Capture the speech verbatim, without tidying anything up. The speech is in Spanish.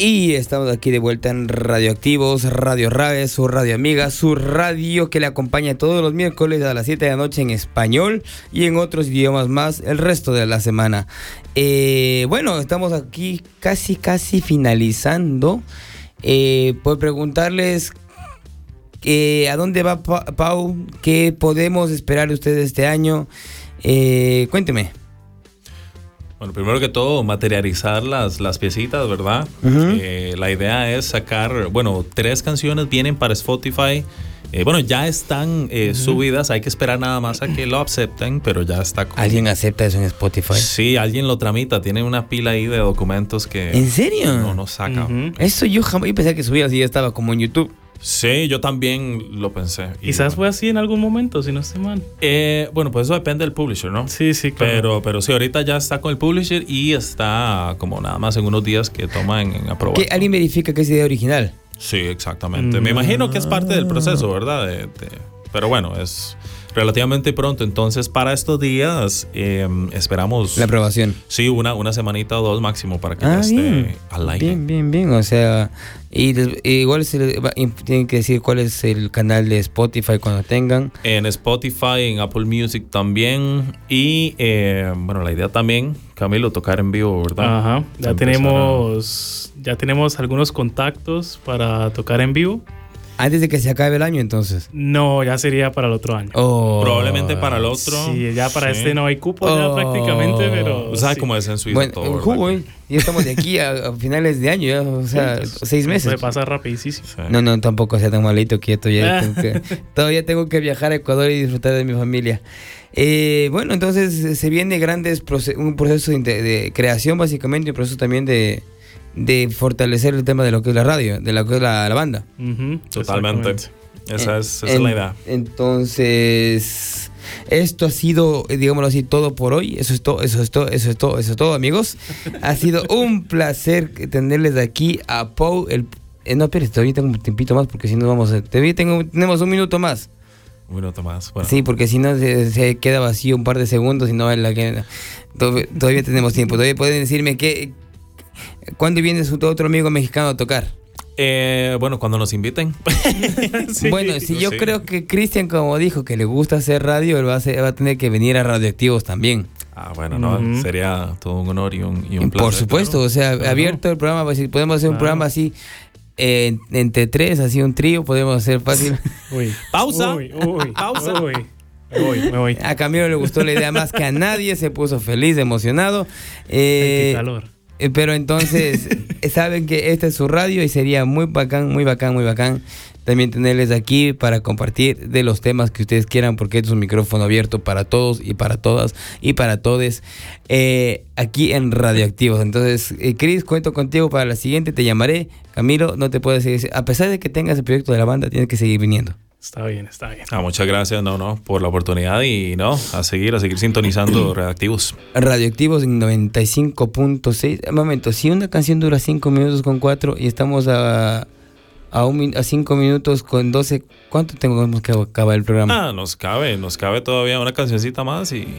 Y estamos aquí de vuelta en Radioactivos, Radio Rave, su radio amiga, su radio que le acompaña todos los miércoles a las siete de la noche en español y en otros idiomas más el resto de la semana. Eh, bueno, estamos aquí casi, casi finalizando. Eh, por preguntarles eh, a dónde va pa- Pau, qué podemos esperar de ustedes este año. Eh, cuénteme. Bueno, primero que todo, materializar las, las piecitas, ¿verdad? Uh-huh. Eh, la idea es sacar, bueno, tres canciones vienen para Spotify. Eh, bueno, ya están eh, uh-huh. subidas, hay que esperar nada más a que lo acepten, pero ya está. Con... ¿Alguien acepta eso en Spotify? Sí, alguien lo tramita, tiene una pila ahí de documentos que... ¿En serio? No nos saca. Uh-huh. Eso yo jamás, yo pensé que subía así, ya estaba como en YouTube. Sí, yo también lo pensé. Y Quizás bueno. fue así en algún momento, si no estoy mal. Eh, bueno, pues eso depende del publisher, ¿no? Sí, sí, claro. Pero, pero sí, ahorita ya está con el publisher y está como nada más en unos días que toma en, en aprobar. ¿Que alguien verifica que es idea original? Sí, exactamente. Mm. Me imagino que es parte del proceso, ¿verdad? De, de, pero bueno, es relativamente pronto. Entonces, para estos días eh, esperamos... La aprobación. Sí, una, una semanita o dos máximo para que ah, ya esté bien. al aire. Bien, bien, bien. O sea, y, y igual se le, tienen que decir cuál es el canal de Spotify cuando tengan. En Spotify, en Apple Music también. Y, eh, bueno, la idea también, Camilo, tocar en vivo, ¿verdad? Ajá. Ya Empezar tenemos, a... ya tenemos algunos contactos para tocar en vivo. Antes de que se acabe el año, entonces. No, ya sería para el otro año. Oh, probablemente para el otro. Sí, ya para sí. este no hay cupo oh, ya prácticamente, pero... O sea, sí. como es en Suiza bueno, todo, el jugo, ¿eh? Ya estamos de aquí a, a finales de año, ya, o sea, sí, seis meses. Se pasa rapidísimo. Sí. No, no, tampoco sea tan malito, quieto. Ya tengo que, todavía tengo que viajar a Ecuador y disfrutar de mi familia. Eh, bueno, entonces se viene grandes proce- un proceso de, de creación, básicamente, un proceso también de... de fortalecer el tema de lo que es la radio, de lo que es la, la banda. Uh-huh, totalmente. Esa, en, es, esa en, es la idea. Entonces, esto ha sido, digámoslo así, todo por hoy. Eso es todo, eso es todo, eso es todo, eso es todo, amigos. Ha sido un placer tenerles aquí a Pau. El, eh, no, espérate, todavía tengo un tiempito más porque si no vamos a... Todavía tengo, tenemos un minuto más. Un minuto más. Bueno. Sí, porque si no se, se queda vacío un par de segundos y no vale la pena. Todavía, todavía tenemos tiempo. Todavía pueden decirme qué... ¿Cuándo viene su otro amigo mexicano a tocar? Eh, bueno, cuando nos inviten. sí, bueno, si yo sí. creo que Cristian, como dijo, que le gusta hacer radio, él va a, ser, va a tener que venir a Radioactivos también. Ah, bueno, no, uh-huh. sería todo un honor y un, y un placer. Por supuesto, claro. O sea, uh-huh. abierto el programa, pues, si podemos hacer un uh-huh. programa así, eh, entre tres, así un trío, podemos hacer fácil. Uy. Pausa. Uy, uy, pausa. Uy. Me voy, me voy. A Camilo le gustó la idea más que a nadie, se puso feliz, emocionado. Eh, Qué calor. Pero entonces, saben que esta es su radio y sería muy bacán, muy bacán, muy bacán también tenerles aquí para compartir de los temas que ustedes quieran, porque este es un micrófono abierto para todos y para todas y para todes eh, aquí en Radioactivos. Entonces, eh, Cris, cuento contigo para la siguiente, te llamaré. Camilo, no te puedes seguir, a pesar de que tengas el proyecto de la banda, tienes que seguir viniendo. Está bien, está bien. Ah, muchas gracias, no, no, por la oportunidad y no, a seguir, a seguir sintonizando Radioactivos. Radioactivos en noventa y cinco punto seis. Un momento, si una canción dura cinco minutos con cuatro y estamos a, a, un, a cinco minutos con doce, ¿cuánto tenemos que acabar el programa? Ah, nos cabe, nos cabe todavía una cancioncita más y...